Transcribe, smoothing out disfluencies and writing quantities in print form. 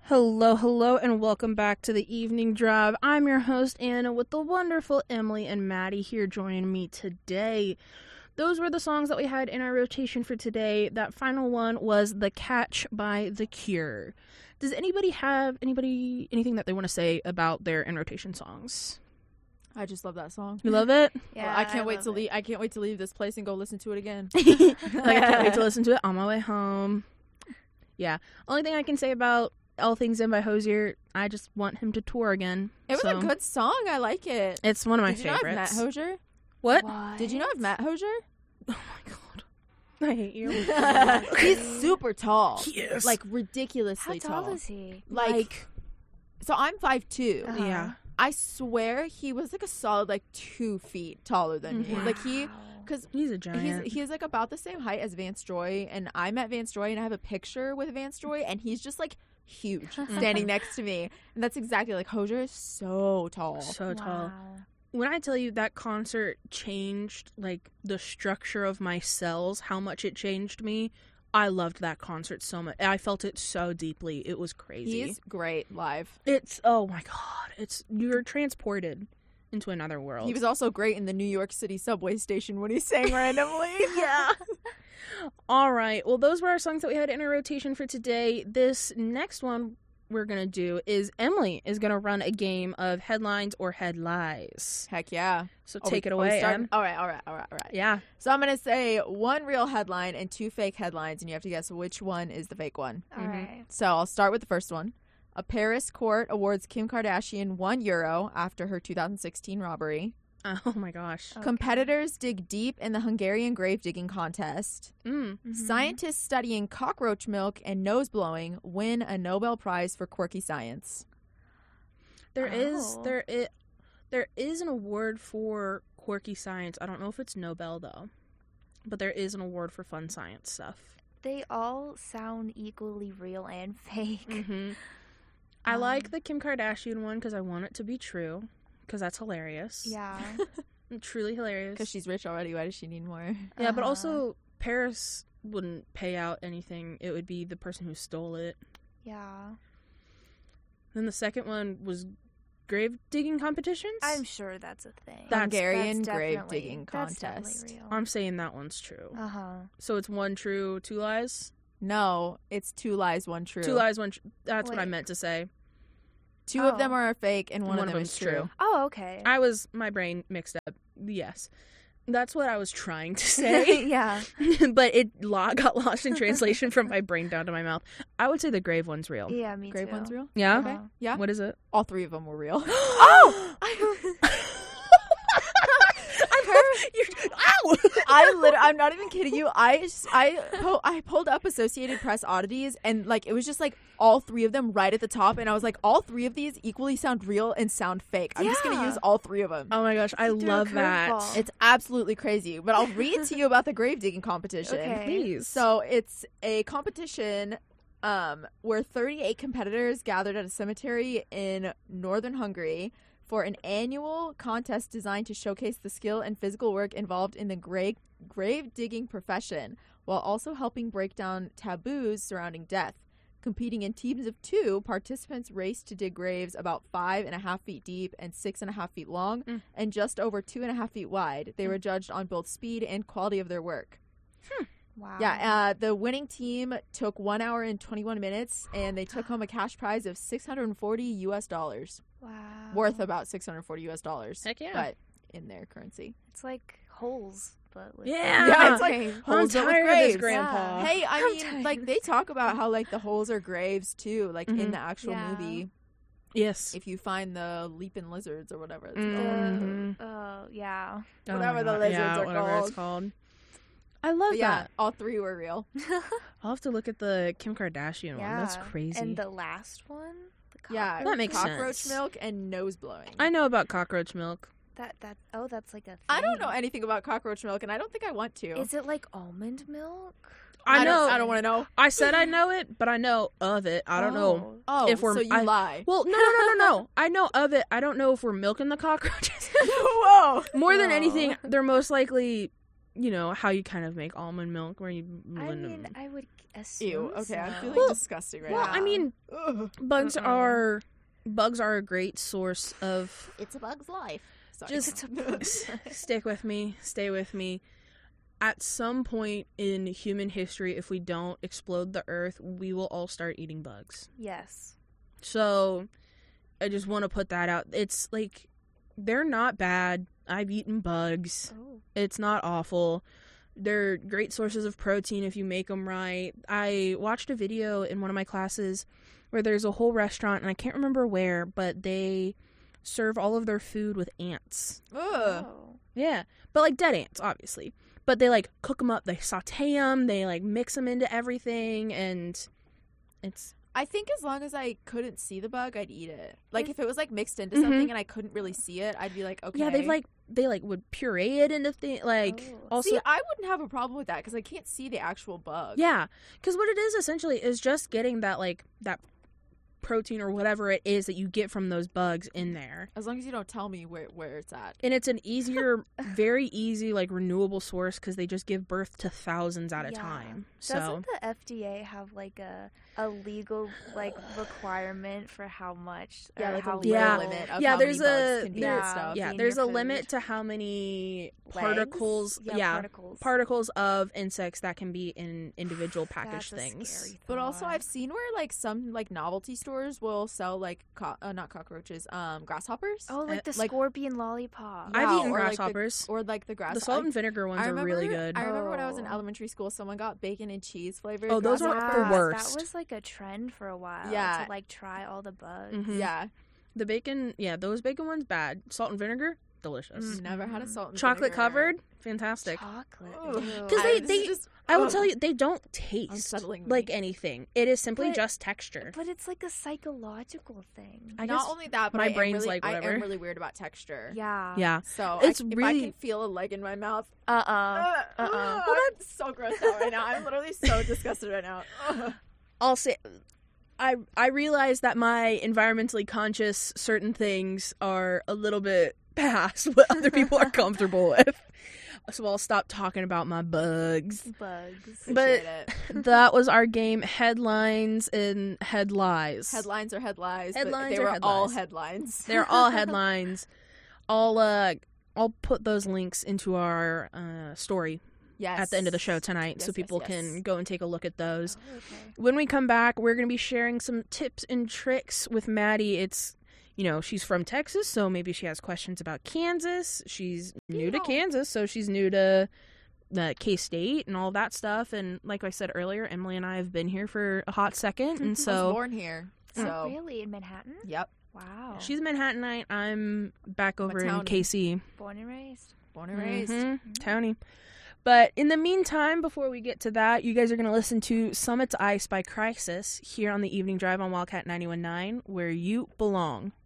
Hello, and welcome back to the Evening Drive. I'm your host, Anna, with the wonderful Emily and Maddie here joining me today. Those were the songs that we had in our rotation for today. That final one was The Catch by The Cure. Does anybody have anything that they want to say about their in rotation songs? I just love that song. You love it? Yeah, I can't wait to leave. I can't wait to leave this place and go listen to it again. I can't wait to listen to it on my way home. Yeah. Only thing I can say about All Things In by Hozier, I just want him to tour again. It was a good song. I like it. It's one of my Did you know favorites. I have Matt Hosier? What? Did you know I've Matt Hosier? Oh my god. I hate you. He's super tall. He is. Like ridiculously How tall is he? Like, so I'm 5'2". Uh-huh. Yeah. I swear he was like a solid 2 feet taller than me. Mhm. Like because He's a giant. he's like about the same height as Vance Joy, and I met Vance Joy, and I have a picture with Vance Joy, and he's just like huge standing next to me, and that's exactly like Hosier is so tall. So tall. Wow. When I tell you that concert changed like the structure of my cells, how much it changed me, I loved that concert so much. I felt it so deeply. It was crazy. He's great live. It's oh my god. You're transported into another world. He was also great in the New York City subway station when he sang randomly. Yeah. All right. Well, those were our songs that we had in our rotation for today. This next one we're going to do is Emily is going to run a game of headlines or head lies. Heck yeah. So Are take we- it are we away, starting? Em. All right. Yeah. So I'm going to say one real headline and 2 fake headlines, and you have to guess which one is the fake one. All right. So I'll start with the first one. A Paris court awards Kim Kardashian €1 after her 2016 robbery. Oh my gosh. Okay. Competitors dig deep in the Hungarian grave digging contest. Mm. Mhm. Scientists studying cockroach milk and nose blowing win a Nobel Prize for quirky science. There is Oh. there is an award for quirky science. I don't know if it's Nobel though. But there is an award for fun science stuff. They all sound equally real and fake. Mhm. I like the Kim Kardashian one cuz I want it to be true cuz that's hilarious. Yeah. Truly hilarious. Because she's rich already, why does she need more? Yeah, but Uh-huh. also Paris wouldn't pay out anything. It would be the person who stole it. Yeah. Then the second one was grave digging competitions. I'm sure that's a thing. Hungarian That's grave definitely- digging that's contest. definitely real. I'm saying that one's true. Uh-huh. So it's one true, 2 lies. No, it's 2 lies, 1 true. 2 lies, 1. That's what I Wait. meant to say. 2 of them Oh. are fake, and one of them them's is true. Oh, okay. My brain mixed up. Yes, that's what I was trying to say, Yeah. but it got lost in translation from my brain down to my mouth. I would say the grave one's real. Yeah, me Grave too. one's real? Yeah. Uh-huh. Yeah? What is it? All 3 of them were real. Oh! Ow! I'm not even kidding you. I pulled up Associated Press oddities, and it was just all 3 of them right at the top, and I was like, all 3 of these equally sound real and sound fake. I'm just gonna Yeah. use all 3 of them. Oh my gosh, I Threw a love that. curveball. It's absolutely crazy, but I'll read to you about the grave digging competition. Okay. Please. So it's a competition where 38 competitors gathered at a cemetery in northern Hungary for an annual contest designed to showcase the skill and physical work involved in the grave digging profession, while also helping break down taboos surrounding death. Competing in teams of 2, participants raced to dig graves about 5.5 feet deep and 6.5 feet long, and just over 2.5 feet wide. They were judged on both speed and quality of their work. Wow. Yeah, the winning team took 1 hour and 21 minutes, and they took home a cash prize of $640 Wow. worth about $640 Heck yeah. but in their currency. It's like holes, but with Yeah. Yeah, it's like grave. I'm holes but with tired of this, graves. Grandpa. Hey, I I'm mean, tired. they talk about how the holes are graves too, in Mhm. the actual Yeah. movie. Yes. If you find the leaping lizards or whatever it's Mhm. Yeah. Oh whatever my the God. lizards yeah, are whatever called. it's called. I love But yeah, that. all 3 were real. I'll have to look at the Kim Kardashian one. That's Yeah. crazy. And the last one? The Yeah, That makes cockroach sense. milk and nose blowing. I know about cockroach milk. That's like a thing. I don't know anything about cockroach milk, and I don't think I want to. Is it like almond milk? I know. I don't want to know. I said I know it, but I know of it. I don't know. Oh, If we're- so you I- lie. Well, no. I know of it. I don't know if we're milking the cockroaches. Whoa. More than Oh. anything, they're most likely you know, how you kind of make almond milk, where you. I mean, I would assume. Ew. Okay, I'm so. feeling disgusting right Well, now. I mean, Ugh. bugs are a great source of. It's a bug's life. Sorry. Just stick with me, stay with me. At some point in human history, if we don't explode the earth, we will all start eating bugs. Yes. So, I just want to put that out. It's like, they're not bad. I've eaten bugs. Oh. It's not awful. They're great sources of protein if you make them right. I watched a video in one of my classes where there's a whole restaurant, and I can't remember where, but they serve all of their food with ants. Ugh. Oh. Yeah, but like dead ants, obviously. But they like cook them up, they saute them, they like mix them into everything, and it's. I think as long as I couldn't see the bug, I'd eat it. Like if it was like mixed into Mhm. something and I couldn't really see it, I'd be like, okay. Yeah, they would puree it into things. Like Oh. also, See, I wouldn't have a problem with that because I can't see the actual bug. yeah, because what it is essentially is just getting that like that protein or whatever it is that you get from those bugs in there. As long as you don't tell me where it's at. And it's an easier, very easy, like, renewable source because they just give birth to thousands at a Yeah. time. So, Doesn't the FDA have like a legal like requirement for how much? Yeah, or like how a little? Yeah. limit of Yeah, how there's many bugs a- can be yeah, and stuff. yeah, in there's a your limit food. to how many Legs? particles, Particles. particles of insects that can be in individual packaged That's a things. scary But also, thought. I've seen where like some like novelty stores will sell like not cockroaches, grasshoppers. Oh, like the like- scorpion lollipop. Yeah, I've eaten or, like, the- grasshoppers. or like the grass. The salt and vinegar ones are really good. I remember when I was in Oh. elementary school, someone got bacon and cheese flavored. Oh, those are the grasshoppers. worst. That was like a trend for a while. Yeah. To like try all the bugs. Mhm. Yeah, The bacon, those bacon ones, bad. Salt and vinegar, delicious. never had a salt and Chocolate vinegar. covered, fantastic. Chocolate. Ugh. Ew. 'Cause they- This is just, I will ugh. tell you, they don't taste Unsettling me. like anything. It is simply But- just texture. But it's like a psychological thing. I Not guess only that, but my I am brain's really, like, I whatever. am really weird about texture. Yeah. Yeah. So It's if I really- can feel a leg in my mouth, Uh-uh. I'm so grossed out right now. I'm literally so disgusted right now. Ugh. I'll say, I realize that my environmentally conscious certain things are a little bit past what other people are comfortable with. So I'll stop talking about my bugs. Bugs. But- Appreciate it. That was our game, headlines and headlies. Headlines are headlines. Headlines but they are were all headlines. headlines. They're all headlines. I'll put those links into our story yes. at the end of the show tonight, so Yes, people yes, can yes. go and take a look at those. Oh, okay. When we come back, we're going to be sharing some tips and tricks with Maddie. It's, she's from Texas, so maybe she has questions about Kansas. She's new to Yeah. Kansas, so she's new to K-State and all that stuff. And like I said earlier, Emily and I have been here for a hot second, and I was so born here. So Oh, really? In Manhattan? yep, Wow. she's Manhattanite. I'm back I'm a over in townie. KC. born and raised. born and raised. Mhm, Townie. But in the meantime, before we get to that, you guys are going to listen to Summit's Ice by Crisis here on the Evening Drive on Wildcat 91.9, where you belong.